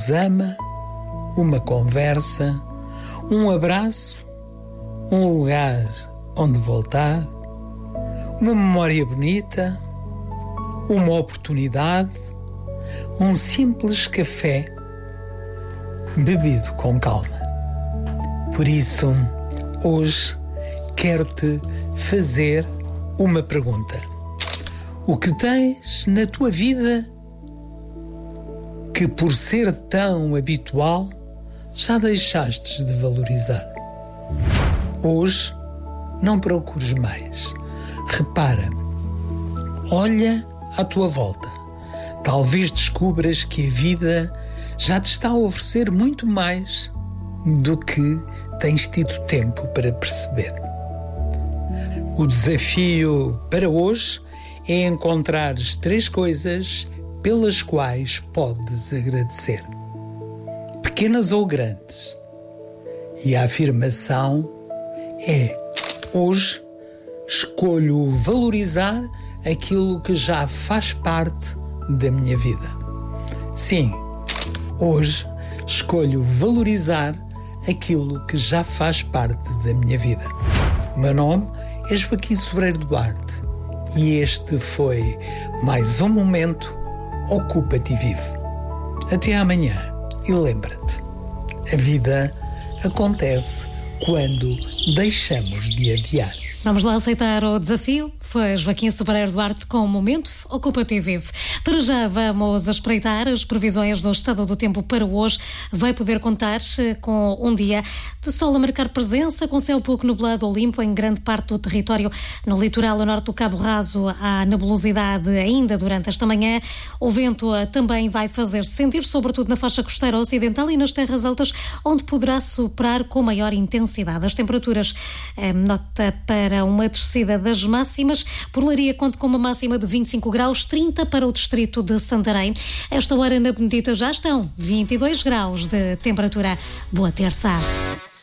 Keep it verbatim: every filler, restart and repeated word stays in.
nos ama, uma conversa, um abraço, um lugar onde voltar, uma memória bonita, uma oportunidade, um simples café bebido com calma. Por isso, hoje quero-te fazer uma pergunta. O que tens na tua vida que, por ser tão habitual, já deixastes de valorizar? Hoje, não procures mais. Repara, olha à tua volta. Talvez descubras que a vida já te está a oferecer muito mais do que tens tido tempo para perceber. O desafio para hoje é encontrar as três coisas pelas quais podes agradecer, pequenas ou grandes. E a afirmação é: hoje escolho valorizar aquilo que já faz parte da minha vida. Sim, hoje escolho valorizar aquilo que já faz parte da minha vida. O meu nome é Joaquim Sobreiro Duarte e este foi mais um momento Ocupa-te e Vive. Até amanhã e lembra-te, a vida acontece quando deixamos de adiar. Vamos lá aceitar o desafio? Foi Joaquim Sobreiro Duarte com o momento Ocupa-te e Vive. Para já vamos espreitar as previsões do estado do tempo para hoje. Vai poder contar com um dia de sol a marcar presença, com céu pouco nublado ou limpo em grande parte do território. No litoral a norte do Cabo Raso há nebulosidade ainda durante esta manhã. O vento também vai fazer-se sentir, sobretudo na faixa costeira ocidental e nas terras altas, onde poderá soprar com maior intensidade. As temperaturas, eh, nota para uma descida das máximas. Por Leiria conta com uma máxima de vinte e cinco graus, trinta para o distrito de Santarém. Esta hora na Benedita já estão vinte e dois graus de temperatura. Boa terça.